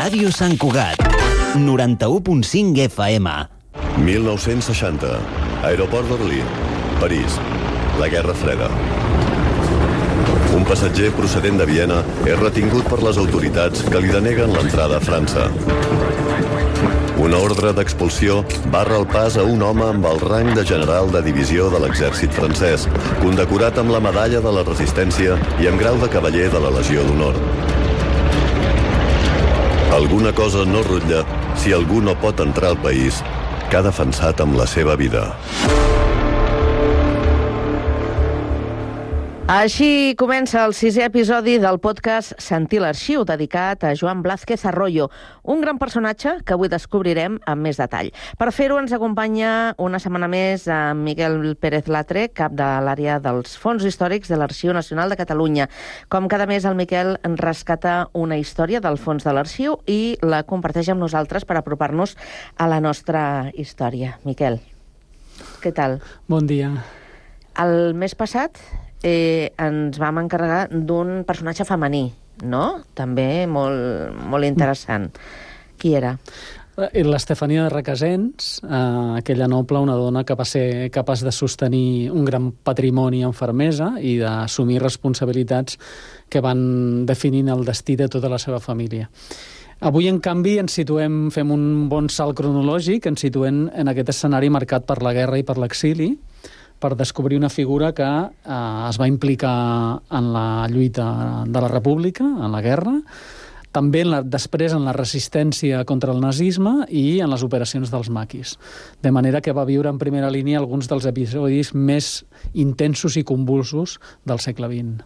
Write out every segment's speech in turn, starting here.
Ràdio Sant Cugat, 91.5 FM. 1960. Aeroport d'Orly, París. La Guerra Freda. Un passatger procedent de Viena és retingut per les autoritats que li deneguen l'entrada a França. Una ordre d'expulsió barra el pas a un home amb el rang de general de divisió de l'exèrcit francès, condecorat amb la medalla de la Resistència i amb grau de cavaller de la Legió d'Honor. Alguna cosa no rutlla si algú no pot entrar al país que ha defensat amb la seva vida. Així comença el 6è episodi del podcast Sentir l'Arxiu, dedicat a Joan Blázquez Arroyo, un gran personatge que avui descobrirem amb més detall. Per fer-ho ens acompanya una setmana més a Miquel Pérez Latre, cap de l'àrea dels fons històrics de l'Arxiu Nacional de Catalunya. Com cada mes, el Miquel ens rescata una història del fons de l'Arxiu i la comparteix amb nosaltres per apropar-nos a la nostra història. Miquel, què tal? Bon dia. El mes passat ens vam encarregar d'un personatge femení, no? També molt interessant. Qui era? L'Estefania de Requesens, aquella noble, una dona que va ser capaç de sostenir un gran patrimoni en fermesa i d'assumir responsabilitats que van definint el destí de tota la seva família. Avui, en canvi, ens situem, fem un bon salt cronològic, ens situem en aquest escenari marcat per la guerra i per l'exili, per descobrir una figura que es va implicar en la lluita de la República, en la guerra, també després en la resistència contra el nazisme i en les operacions dels maquis. De manera que va viure en primera línia alguns dels episodis més intensos i convulsos del segle XX.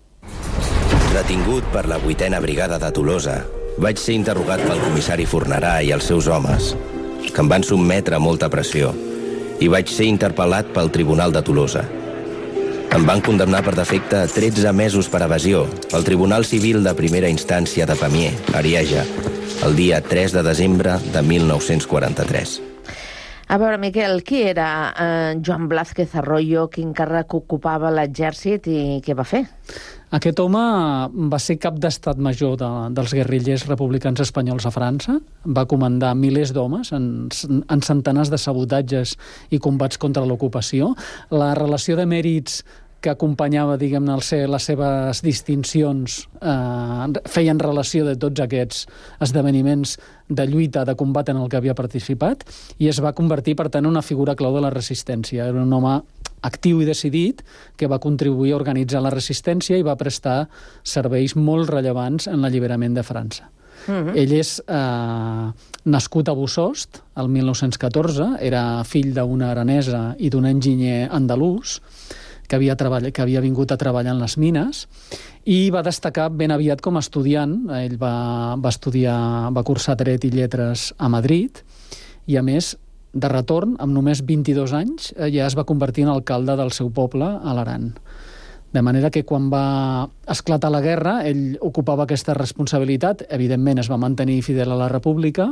Detingut per la 8a Brigada de Tolosa, vaig ser interrogat pel comissari Fornerà i els seus homes, que em van sotmetre a molta pressió, i vaig ser interpel·lat pel Tribunal de Tolosa. Em van condemnar per defecte a 13 mesos per evasió al Tribunal Civil de Primera Instància de Pamiers, Arieja, el dia 3 de desembre de 1943. A veure, Miquel, qui era Joan Blázquez Arroyo, quin càrrec ocupava l'exèrcit i què va fer? Aquest home va ser cap d'estat major dels guerrillers republicans espanyols a França, va comandar milers d'homes en centenars de sabotatges i combats contra l'ocupació. La relació de mèrits que acompanyava, diguem-ne, les seves distincions, feien relació de tots aquests esdeveniments de lluita, de combat en el que havia participat, i es va convertir, per tant, en una figura clau de la resistència. Era un home actiu i decidit que va contribuir a organitzar la resistència i va prestar serveis molt rellevants en l'alliberament de França. Ell és nascut a Bossòst, el 1914, era fill d'una aranesa i d'un enginyer andalús, que havia vingut a treballar en les mines, i va destacar ben aviat com a estudiant. Ell va cursar Dret i Lletres a Madrid, i a més, de retorn, amb només 22 anys, ja es va convertir en alcalde del seu poble, a l'Aran. De manera que quan va esclatar la guerra, ell ocupava aquesta responsabilitat, evidentment es va mantenir fidel a la República,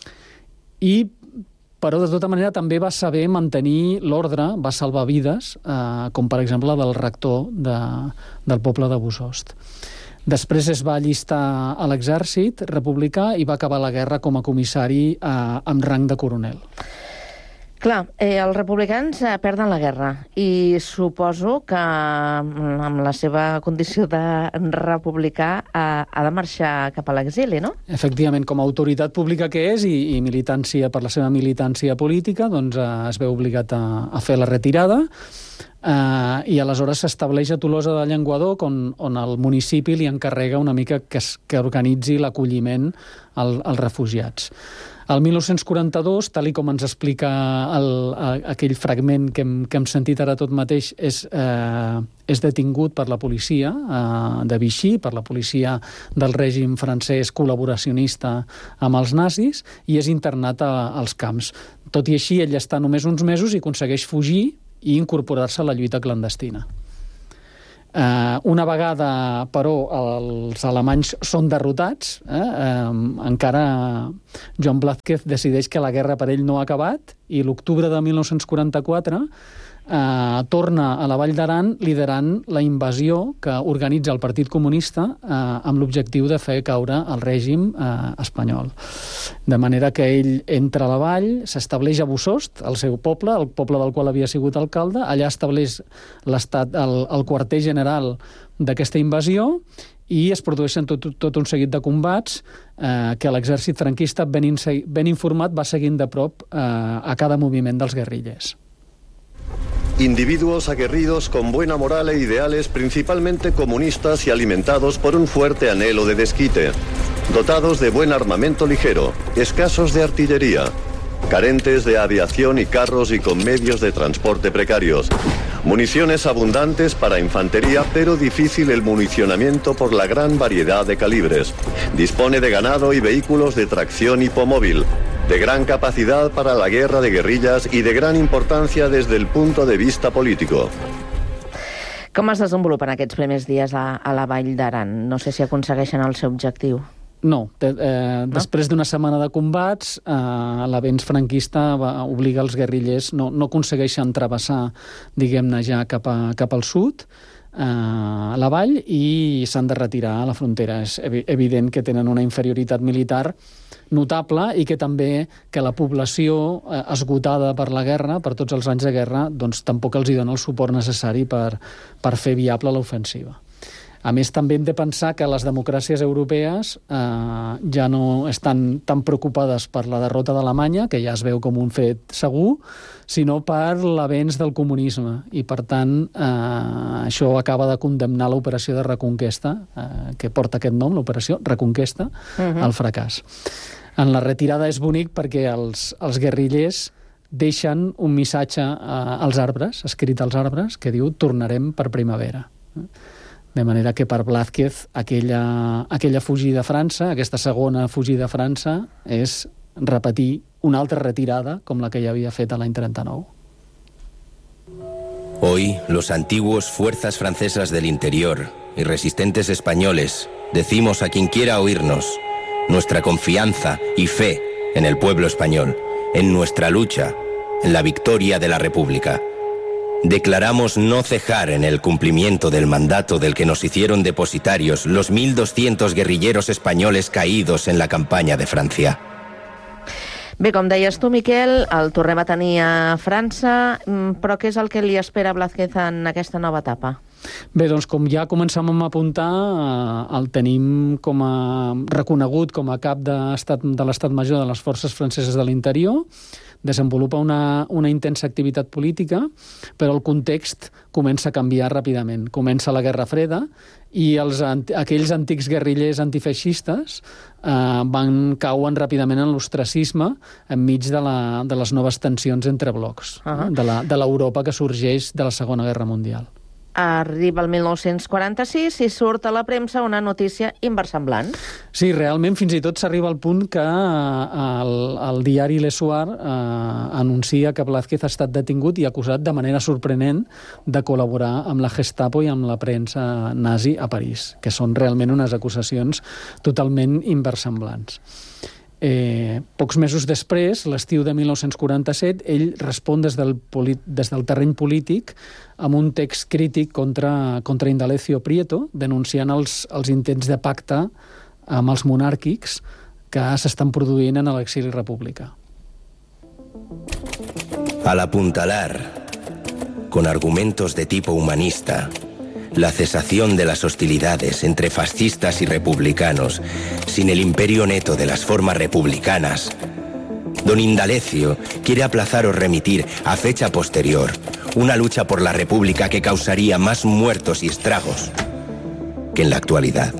però de tota manera també va saber mantenir l'ordre, va salvar vides, com per exemple del rector del poble de Bossòst. Després es va allistar a l'exèrcit republicà i va acabar la guerra com a comissari amb rang de coronel. Clar, els republicans perden la guerra i suposo que amb la seva condició de republicà ha de marxar cap a l'exili, no? Efectivament, com a autoritat pública que és i militància, per la seva militància política, doncs es veu obligat a fer la retirada. I aleshores s'estableix a Tolosa de Llenguadoc, on el municipi li encarrega una mica que organitzi l'acolliment als refugiats. El 1942, tal com ens explica aquell fragment que hem sentit ara tot mateix, és detingut per la policia de Vichy, per la policia del règim francès col·laboracionista amb els nazis, i és internat als camps. Tot i així, ell està només uns mesos i aconsegueix fugir i incorporar-se a la lluita clandestina. Una vegada, però, els alemanys són derrotats, encara Joan Blázquez decideix que la guerra per ell no ha acabat, i l'octubre de 1944 torna a la Vall d'Aran liderant la invasió que organitza el Partit Comunista amb l'objectiu de fer caure el règim espanyol. De manera que ell entra a la vall, s'estableix a Bossòst, el seu poble, el poble del qual havia sigut alcalde, allà estableix el quarter general d'aquesta invasió i es produeixen tot un seguit de combats que l'exèrcit franquista, ben informat, va seguint de prop a cada moviment dels guerrillers. Individuos aguerridos con buena moral e ideales principalmente comunistas y alimentados por un fuerte anhelo de desquite, dotados de buen armamento ligero, escasos de artillería, carentes de aviación y carros y con medios de transporte precarios, municiones abundantes para infantería pero difícil el municionamiento por la gran variedad de calibres, dispone de ganado y vehículos de tracción hipomóvil, de gran capacidad para la guerra de guerrillas y de gran importancia desde el punto de vista político. Com es desenvolupen aquests primers dies a la Vall d'Aran? No sé si aconsegueixen el seu objectiu. No. Després d'una setmana de combats, l'avenç franquista obliga els guerrillers, no aconsegueixen travessar, diguem-ne, ja cap al sud, a la vall, i s'han de retirar a la frontera. És evident que tenen una inferioritat militar notable i que també que la població esgotada per la guerra, per tots els anys de guerra, doncs tampoc els dona el suport necessari per fer viable l'ofensiva. A més, també hem de pensar que les democràcies europees ja no estan tan preocupades per la derrota d'Alemanya, que ja es veu com un fet segur, sinó per l'avenç del comunisme. I, per tant, això acaba de condemnar l'operació de Reconquesta, que porta aquest nom, l'operació Reconquesta, al fracàs. En la retirada és bonic perquè els guerrillers deixen un missatge als arbres, escrit als arbres, que diu «Tornarem per primavera». De manera que per Blázquez aquella fugida a França, aquesta segona fugida a França, és repetir una altra retirada com la que ja havia fet l'any 39. Hoy, los antiguos fuerzas francesas del interior y resistentes españoles decimos a quien quiera oírnos nuestra confianza y fe en el pueblo español, en nuestra lucha, en la victoria de la República. Declaramos no cejar en el cumplimiento del mandato del que nos hicieron depositarios los 1.200 guerrilleros españoles caídos en la campaña de Francia. Bé, com deies tu, Miquel, el tornem a tenir a França, però què és el que li espera Blázquez en aquesta nova etapa? Bé, doncs com ja començàvem a apuntar, el tenim reconegut com a cap de l'Estat Major de les Forces Franceses de l'Interior, desenvolupa una intensa activitat política, però el context comença a canviar ràpidament. Comença la Guerra Freda i aquells antics guerrillers antifeixistes cauen ràpidament en l'ostracisme enmig de les noves tensions entre blocs, de l'Europa que sorgeix de la Segona Guerra Mundial. Arriba el 1946 i surt a la premsa una notícia inversemblant. Sí, realment fins i tot s'arriba al punt que el diari Le Soir anuncia que Blázquez ha estat detingut i acusat de manera sorprenent de col·laborar amb la Gestapo i amb la premsa nazi a París, que són realment unes acusacions totalment inversemblants. Pocs mesos després, l'estiu de 1947, ell respon des del terreny polític amb un text crític contra Indalecio Prieto, denunciant els intents de pacte amb els monàrquics que s'estan produint en l'exili republicà. Al apuntalar, con argumentos de tipo humanista, la cesación de las hostilidades entre fascistas y republicanos, sin el imperio neto de las formas republicanas, don Indalecio quiere aplazar o remitir a fecha posterior una lucha por la República que causaría más muertos y estragos que en la actualidad.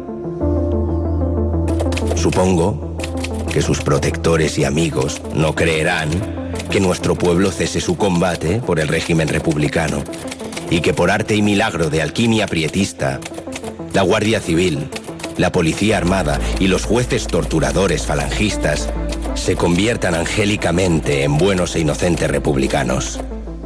Supongo que sus protectores y amigos no creerán que nuestro pueblo cese su combate por el régimen republicano y que por arte y milagro de alquimia prietista, la Guardia Civil, la Policía Armada y los jueces torturadores falangistas se conviertan angélicamente en buenos e inocentes republicanos.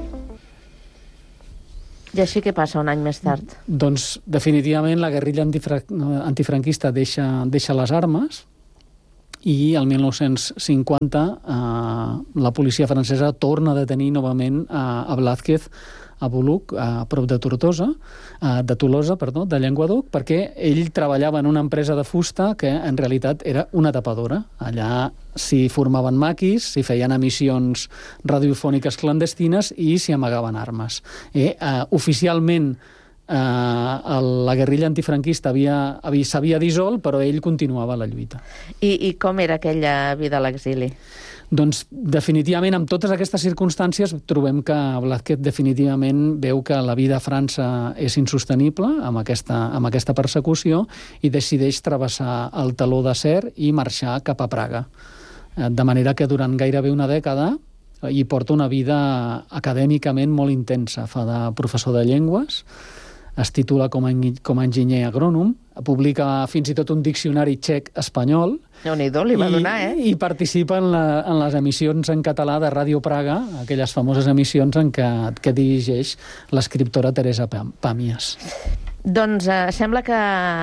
I així què passa un any més tard? Doncs definitivament la guerrilla antifranquista deixa les armes, i el 1950 la policia francesa torna a detenir novament a Blázquez a Boluc, a prop de Tolosa, de Llenguadoc, perquè ell treballava en una empresa de fusta que en realitat era una tapadora. Allà s'hi formaven maquis, s'hi feien emissions radiofòniques clandestines i s'hi amagaven armes. Oficialment la guerrilla antifranquista s'havia dissolt, però ell continuava la lluita. I com era aquella vida a l'exili? Doncs definitivament, amb totes aquestes circumstàncies, trobem que Blázquez definitivament veu que la vida a França és insostenible amb aquesta persecució i decideix travessar el teló d'acer i marxar cap a Praga. De manera que durant gairebé una dècada hi porta una vida acadèmicament molt intensa. Fa de professor de llengües, es titula com a enginyer agrònom, publica fins i tot un diccionari txec-espanyol. Déu-n'hi-do, li va donar, I participa en les emissions en català de Ràdio Praga, aquelles famoses emissions en què dirigeix l'escriptora Teresa Pàmies. Doncs sembla que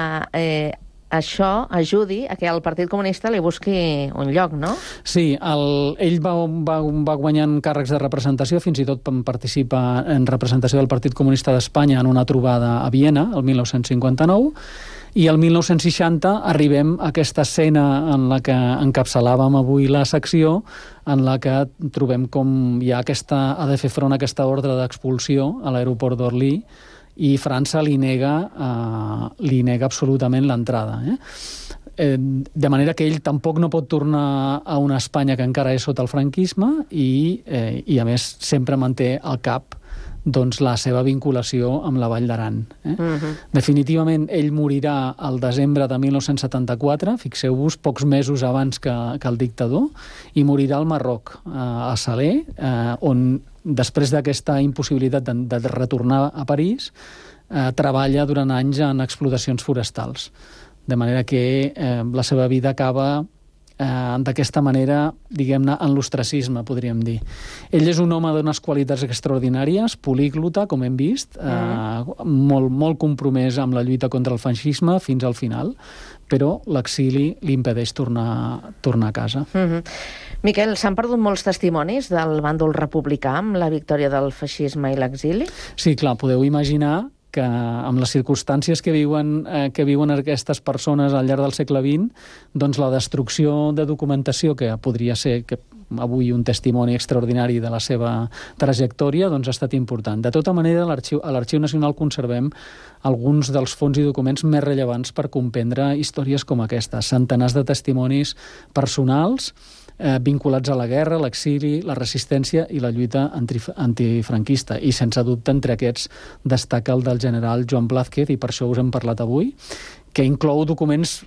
això ajudi a que el Partit Comunista li busqui un lloc, no? Sí, ell va guanyant càrrecs de representació, fins i tot participa en representació del Partit Comunista d'Espanya en una trobada a Viena, el 1959, i el 1960 arribem a aquesta escena en la que encapçalàvem avui la secció, en la que trobem com ha de fer front a aquesta ordre d'expulsió a l'aeroport d'Orly, i França li nega absolutament l'entrada. De manera que ell tampoc no pot tornar a una Espanya que encara és sota el franquisme i a més sempre manté al cap la seva vinculació amb la Vall d'Aran. Definitivament ell morirà al desembre de 1974, fixeu-vos, pocs mesos abans que el dictador, i morirà al Marroc, a Salé, on després d'aquesta impossibilitat de retornar a París, treballa durant anys en explotacions forestals. De manera que la seva vida acaba d'aquesta manera, diguem-ne, en l'ostracisme, podríem dir. Ell és un home d'unes qualitats extraordinàries, políglota, com hem vist, molt compromès amb la lluita contra el feixisme fins al final, però l'exili li impedeix tornar a casa. Miquel, s'han perdut molts testimonis del bàndol republicà amb la victòria del feixisme i l'exili? Sí, clar, podeu imaginar que amb les circumstàncies que viuen aquestes persones al llarg del segle XX, doncs la destrucció de documentació, que podria ser avui un testimoni extraordinari de la seva trajectòria, doncs ha estat important. De tota manera, a l'Arxiu Nacional conservem alguns dels fons i documents més rellevants per comprendre històries com aquesta. Centenars de testimonis personals vinculats a la guerra, l'exili, la resistència i la lluita antifranquista. I sense dubte entre aquests destaca el del general Joan Blázquez, i per això us hem parlat avui, que inclou documents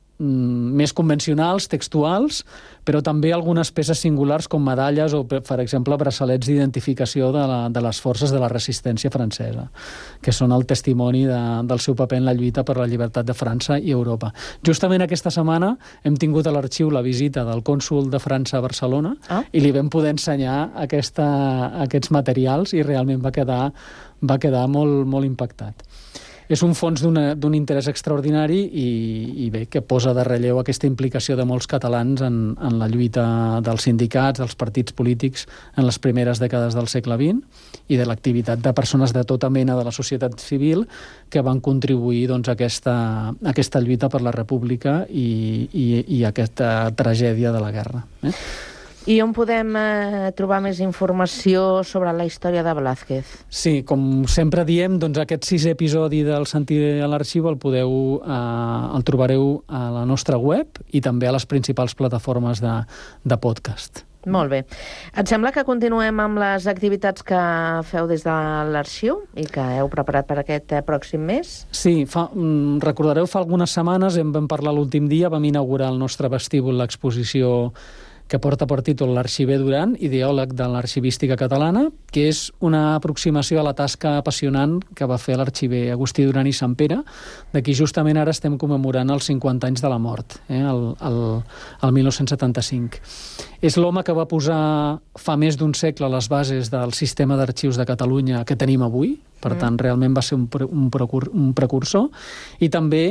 més convencionals, textuals, però també algunes peces singulars com medalles o, per exemple, braçalets d'identificació de les forces de la resistència francesa, que són el testimoni del seu paper en la lluita per la llibertat de França i Europa. Justament aquesta setmana hem tingut a l'arxiu la visita del cònsol de França a Barcelona i li vam poder ensenyar aquests materials i realment va quedar molt, molt impactat. És un fons d'un interès extraordinari i bé, que posa de relleu aquesta implicació de molts catalans en la lluita dels sindicats, dels partits polítics en les primeres dècades del segle XX i de l'activitat de persones de tota mena de la societat civil que van contribuir a aquesta lluita per la República i a aquesta tragèdia de la guerra. I on podem trobar més informació sobre la història de Blázquez? Sí, com sempre diem, doncs aquest 6è episodi del Sentir a l'Arxiu el trobareu a la nostra web i també a les principals plataformes de podcast. Molt bé. Et sembla que continuem amb les activitats que feu des de l'Arxiu i que heu preparat per aquest pròxim mes? Sí, recordareu, fa algunes setmanes vam parlar l'últim dia, vam inaugurar al nostre vestíbul l'exposició que porta per títol L'Arxiver Duran, ideòleg de l'arxivística catalana, que és una aproximació a la tasca apassionant que va fer l'arxiver Agustí Duran i Sampere, de qui justament ara estem commemorant els 50 anys de la mort, el 1975. És l'home que va posar fa més d'un segle les bases del sistema d'arxius de Catalunya que tenim avui, per tant, realment va ser un precursor, i també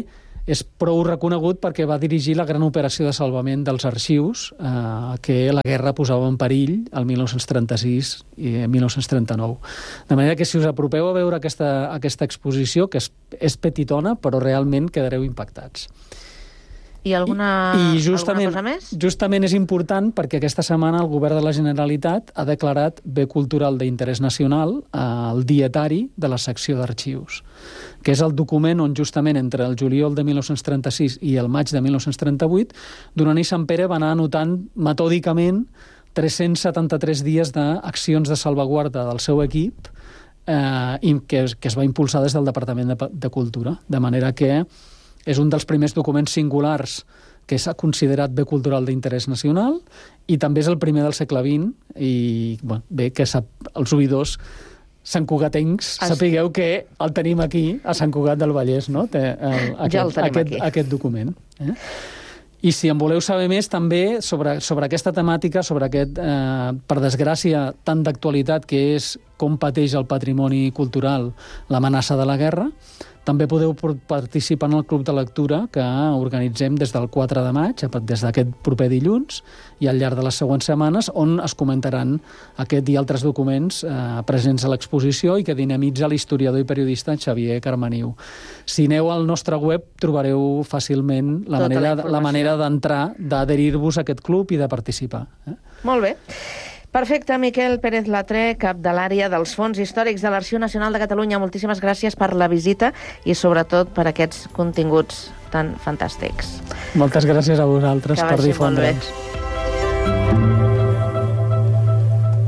és prou reconegut perquè va dirigir la gran operació de salvament dels arxius que la guerra posava en perill el 1936 i 1939. De manera que si us apropeu a veure aquesta exposició, que és petitona, però realment quedareu impactats. I alguna cosa més? Justament és important perquè aquesta setmana el Govern de la Generalitat ha declarat bé cultural d'interès nacional el dietari de la secció d'arxius, que és el document on justament entre el juliol de 1936 i el maig de 1938 Duran i Santpere va anar anotant metòdicament 373 dies d'accions de salvaguarda del seu equip que es va impulsar des del Departament de Cultura, de manera que és un dels primers documents singulars que s'ha considerat bé cultural d'interès nacional i també és el primer del segle XX i bé que els oïdors santcugatencs sapigueu que el tenim aquí a Sant Cugat del Vallès, no? Aquest document. I si en voleu saber més també sobre aquesta temàtica, sobre aquest, per desgràcia, tan d'actualitat que és com pateix el patrimoni cultural l'amenaça de la guerra, també podeu participar en el Club de Lectura que organitzem des del 4 de maig, des d'aquest proper dilluns, i al llarg de les següents setmanes, on es comentaran aquest i altres documents presents a l'exposició i que dinamitza l'historiador i periodista Xavier Carmaniu. Si aneu al nostre web trobareu fàcilment la manera d'entrar, d'adherir-vos a aquest club i de participar. Molt bé. Perfecte, Miquel Pérez Latré, cap de l'àrea dels Fons Històrics de l'Arxiu Nacional de Catalunya. Moltíssimes gràcies per la visita i sobretot per aquests continguts tan fantàstics. Moltes gràcies a vosaltres per difondre'ns.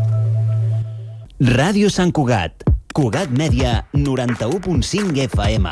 Ràdio Sant Cugat, Cugat Mèdia, 91.5 FM.